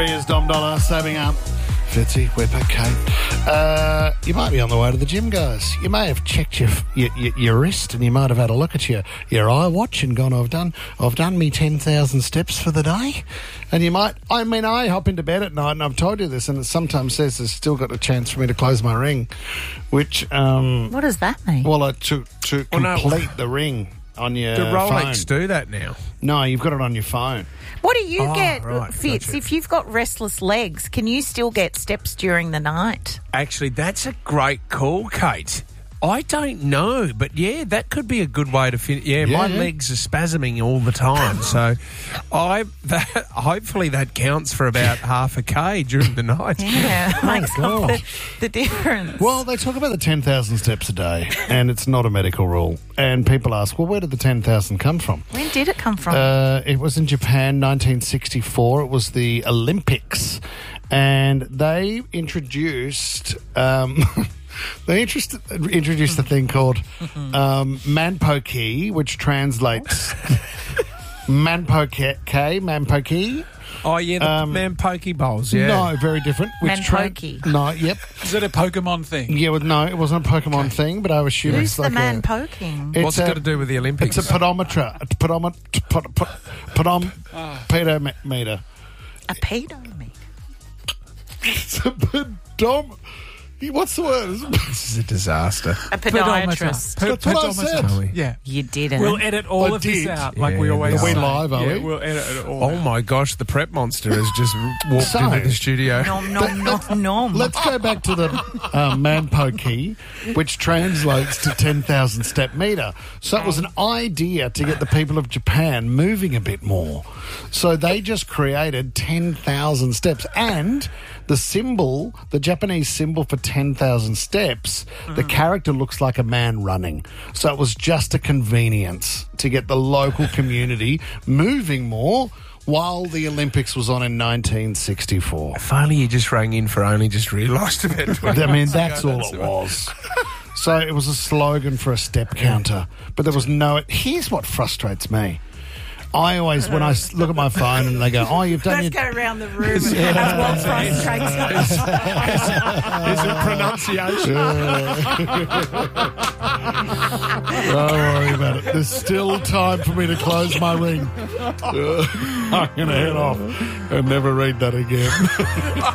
3 is Dom Dollar, saving up. Fitzy, Whipper, Kate. You might be on the way to the gym, guys. You may have checked your wrist, and you might have had a look at your iWatch and gone, I've done me 10,000 steps for the day. And you might, I hop into bed at night, and I've told you this, and it sometimes says there's still got a chance for me to close my ring, which... what does that mean? Well, to complete the ring on your phone. Do Rolex do that now? No, you've got it on your phone. What do you get, right, Fitz? gotcha. If you've got restless legs, can you still get steps during the night? Actually, that's a great call, Kate. I don't know, but yeah, that could be a good way to finish. Yeah, my legs are spasming all the time, so hopefully that counts for about half a K during the night. Yeah, makes up the difference. Well, they talk about the 10,000 steps a day, and it's not a medical rule. And people ask, well, where did the 10,000 come from? When did it come from? It was in Japan, 1964. It was the Olympics, and they introduced... They introduced a thing called manpoki, which translates manpoki. Oh, yeah, the man pokey bowls, yeah. No, very different. Manpoki. No, yep. Is it a Pokemon thing? Yeah, no, it wasn't a Pokemon thing, but I was assuming Who's it's like the man poking? What's it got to do with the Olympics? It's a pedometer. Pedometer. A pedometer. It's a pedom... What's the word? This is a disaster. A podiatrist. That's what I said. Yeah. You didn't. We'll edit all I of this did. out like Yeah, we always are we say. live, are we? We'll edit it all Oh, out. my gosh, the prep monster has just walked into the studio. Nom. Let's go back to the manpoki, which translates to 10,000 step meter. So it was an idea to get the people of Japan moving a bit more. So they just created 10,000 steps. And the symbol, the Japanese symbol for 10,000 steps, the character looks like a man running. So it was just a convenience to get the local community moving more while the Olympics was on in 1964. If only you just rang in for only just realised about it. I mean, that's all it was. So it was a slogan for a step counter, but there was no... Here's what frustrates me. I always, when I look at my phone and they go, oh, you've done Let's your... go around the room. That's what frustrates us. Is it pronunciation? Don't worry about it. There's still time for me to close my ring. I'm going to head off and never read that again.